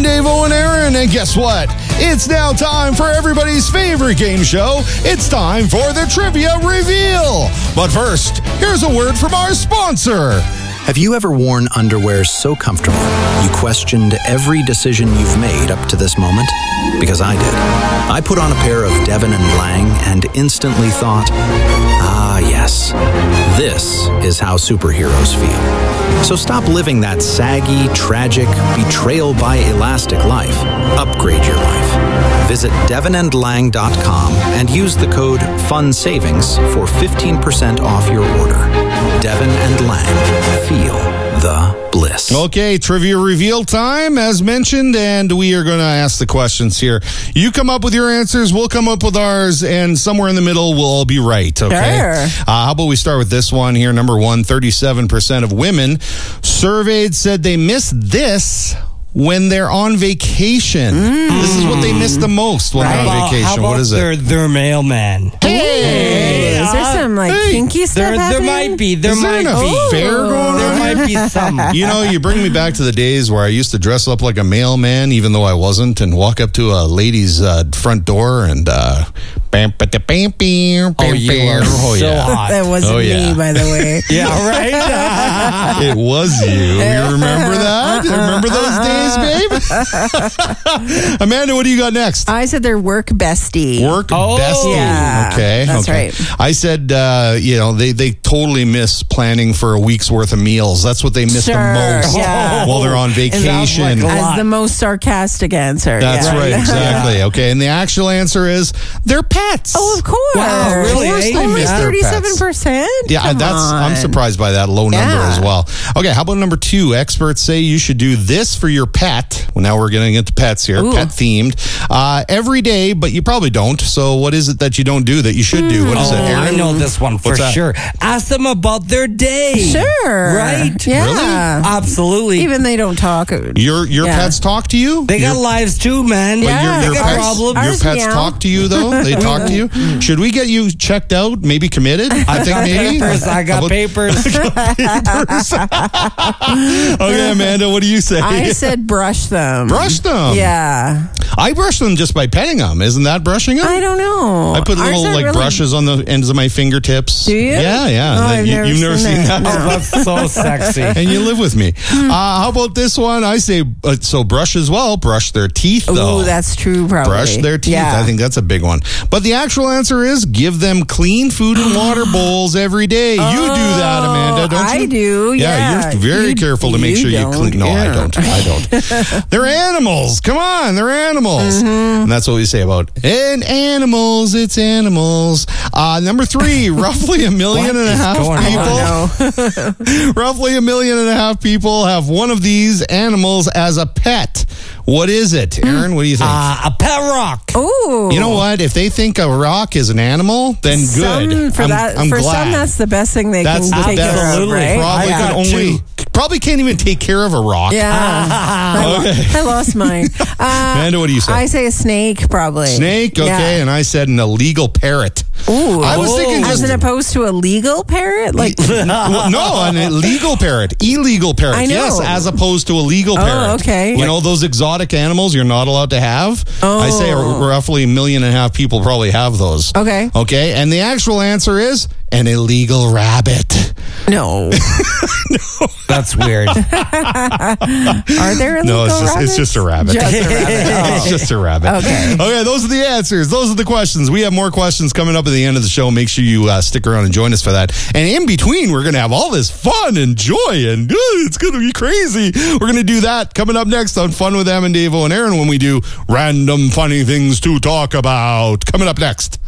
Davo and Aaron, and guess what? It's now time for everybody's favorite game show. It's time for the Trivia Reveal. But first, here's a word from our sponsor. Have you ever worn underwear so comfortable you questioned every decision you've made up to this moment? Because I did. I put on a pair of Devon and Lang and instantly thought, ah, yes, this is how superheroes feel. So stop living that saggy, tragic, betrayal by elastic life. Upgrade your life. Visit devonandlang.com and use the code FUNSAVINGS for 15% off your order. Devon and Lang. Feel the bliss. Okay, Trivia Reveal time, as mentioned, and we are going to ask the questions here. You come up with your answers, we'll come up with ours, and somewhere in the middle, we'll all be right, okay? Sure. How about we start with this one here, number one, 37% of women surveyed said they miss this when they're on vacation. This is what they miss the most when they're on vacation. How about What is it? Their mailman. Hey! Is there some kinky stuff There happening? might be. There Is there might an be. affair going on? There might be some. You know, you bring me back to the days where I used to dress up like a mailman, even though I wasn't, and walk up to a lady's front door and bam, ba, da, bam, bam, Oh, bam, you bam. are so yeah. hot. That wasn't Oh, yeah. me, by the way. Yeah, right? It was you. You remember that? Remember those days, babe? Amanda, what do you got next? I said their work bestie. Work Oh, bestie. yeah. Okay. That's okay. right. I said, they totally miss planning for a week's worth of meals. That's what they miss the Sure, most yeah. while they're on vacation. like a As lot. the most sarcastic answer. That's yeah. right, exactly. Okay, and the actual answer is they're pets. Oh, of course. Wow, really? Of course they Only miss their pets. 37%? Yeah, I'm surprised by that low number Yeah. as well. Okay, how about number two? Experts say you should do this for your pet. Well, now we're getting into pets here, Ooh. pet themed. Every day, but you probably don't. So what is it that you don't do that you should do? What is it, Oh, Aaron? I know this one for What's that? sure. Ask them about their day. Sure. Right? Yeah. Really? Absolutely. Even they don't talk. Your Yeah. pets talk to you? They got Your- lives too, man. But Yeah. They your got pets, problems. your Ours pets meow. talk to you, though? They talk to you? Should we get you checked out, maybe committed? I think maybe. Papers. I How got about- papers. Okay, Amanda, what do you say? I said brush them. Brush them. Yeah. I brush them just by petting them. Isn't that brushing them? I don't know. I put Ours little aren't really- brushes on the ends of my fingertips. Do you? Yeah, yeah. Oh, And then I've never you've never seen seen that. that? No. That's so sexy. And you live with me. How about this one? I say, so brush as well. Brush their teeth, though. Oh, that's true, probably. Brush their teeth. Yeah. I think that's a big one. But the actual answer is give them clean food and water bowls every day. You do that, Amanda, don't you? I do, yeah. You're very You- careful to make you sure you don't, clean. No, I yeah. don't. I don't. They're animals. Come on, they're animals. And that's what we say about and animals. It's animals. Number three, roughly 1.5 million What is going on? people. Roughly 1.5 million people have one of these animals as a pet. What is it, Aaron? What do you think? A pet rock. Oh. You know what? If they think a rock is an animal, then good. For I'm some, glad. that's the best thing they That's can the take care of, absolutely. right? Probably I could got only. two. Probably can't even take care of a rock. Yeah. I lost mine. Amanda, what do you say? I say a snake, probably. Snake, okay, Yeah. and I said an illegal parrot. Ooh. I was thinking As just opposed to a legal parrot? Like, well, no, an illegal parrot, illegal parrot. I know. Yes, as opposed to a legal parrot. okay. You know those exotic animals you're not allowed to have. I say Oh. roughly 1.5 million people probably have those. Okay. Okay, and the actual answer is an illegal rabbit. no. That's weird. Are there illegal No, rabbits? it's just a rabbit. Just a rabbit. It's just a rabbit. Okay. Okay, those are the answers. Those are the questions. We have more questions coming up at the end of the show. Make sure you stick around and join us for that. And in between, we're going to have all this fun and joy, and it's going to be crazy. We're going to do that coming up next on Fun with Em and Davo and Aaron when we do random funny things to talk about. Coming up next.